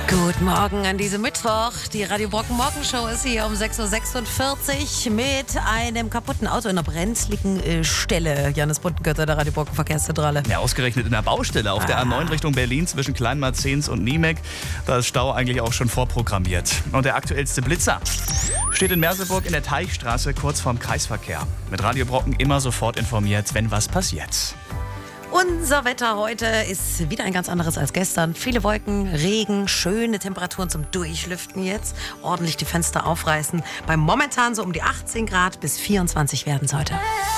Guten Morgen an diesem Mittwoch. Die Radio Brocken Morgenshow ist hier um 6.46 Uhr mit einem kaputten Auto in einer brenzligen Stelle. Janis Buttengötter der Radio Brocken Verkehrszentrale. Ja, ausgerechnet in der Baustelle auf der A9 Richtung Berlin zwischen Kleinmarzens und Niemek. Da ist Stau eigentlich auch schon vorprogrammiert. Und der aktuellste Blitzer steht in Merseburg in der Teichstraße kurz vorm Kreisverkehr. Mit Radio Brocken immer sofort informiert, wenn was passiert. Unser Wetter heute ist wieder ein ganz anderes als gestern. Viele Wolken, Regen, schöne Temperaturen zum Durchlüften jetzt. Ordentlich die Fenster aufreißen. Bei momentan so um die 18 Grad bis 24 werden es heute.